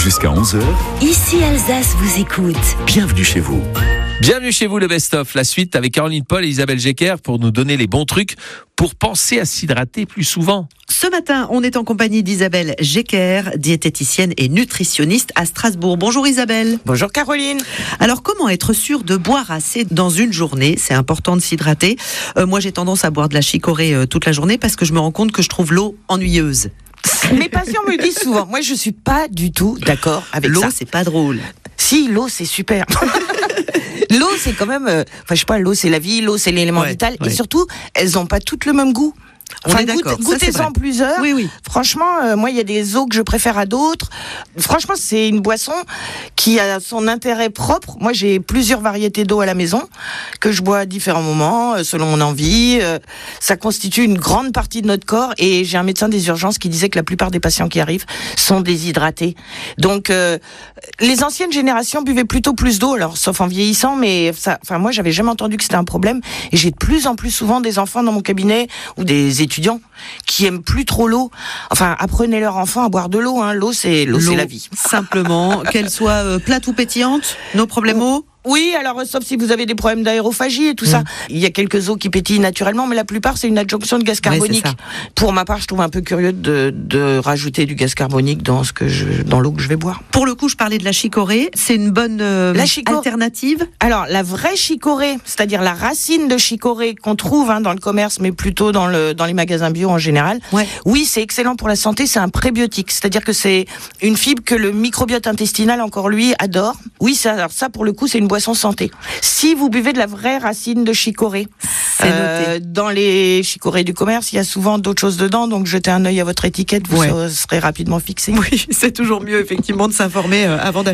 Jusqu'à 11h, Ici Alsace vous écoute. bienvenue chez vous. Bienvenue chez vous, le best-of. La suite avec Caroline Paul et Isabelle Jecker pour nous donner les bons trucs pour penser à s'hydrater plus souvent. Ce matin, on est en compagnie d'Isabelle Jecker, diététicienne et nutritionniste à Strasbourg. Bonjour Isabelle. Bonjour Caroline. Alors, comment être sûr de boire assez dans une journée ? C'est important de s'hydrater. Moi, j'ai tendance à boire de la chicorée toute la journée parce que je me rends compte que je trouve l'eau ennuyeuse. Mes patients me disent souvent, moi je suis pas du tout d'accord avec L'eau, ça. c'est pas drôle. Si, l'eau c'est super. L'eau c'est quand même, je sais pas, l'eau c'est la vie, l'eau c'est l'élément vital, et surtout, elles n'ont pas toutes le même goût. On est d'accord, ça, c'est Goûtez-en vrai. plusieurs. Oui. Franchement, moi, il y a des eaux que je préfère à d'autres. Franchement, c'est une boisson qui a son intérêt propre. Moi, j'ai plusieurs variétés d'eau à la maison que je bois à différents moments, selon mon envie. Ça constitue une grande partie de notre corps. Et j'ai un médecin des urgences qui disait que la plupart des patients qui arrivent sont déshydratés. Donc, les anciennes générations buvaient plutôt plus d'eau, alors sauf en vieillissant, mais moi, j'avais jamais entendu que c'était un problème. Et j'ai de plus en plus souvent des enfants dans mon cabinet ou des étudiants qui aiment plus trop l'eau. Enfin, apprenez leurs enfants à boire de l'eau. L'eau, c'est la vie. Simplement, qu'elle soit plate ou pétillante, nos problèmes eau. Oui, alors sauf si vous avez des problèmes d'aérophagie et tout ça. Il y a quelques eaux qui pétillent naturellement, mais la plupart c'est une adjonction de gaz carbonique. ça. Pour ma part, je trouve un peu curieux de rajouter du gaz carbonique dans l'eau que je vais boire. Pour le coup, je parlais de la chicorée. C'est une bonne alternative. Alors, la vraie chicorée, c'est-à-dire la racine de chicorée qu'on trouve dans le commerce, mais plutôt dans les magasins bio en général. Ouais. Oui, c'est excellent pour la santé, c'est un prébiotique. C'est-à-dire que c'est une fibre que le microbiote intestinal, encore lui, adore. Oui, alors ça, pour le coup, c'est une boisson santé. Si vous buvez de la vraie racine de chicorée, C'est noté. dans les chicorées du commerce, il y a souvent d'autres choses dedans, donc jetez un œil à votre étiquette, vous serez rapidement fixé. Oui, c'est toujours mieux effectivement de s'informer avant d'acheter.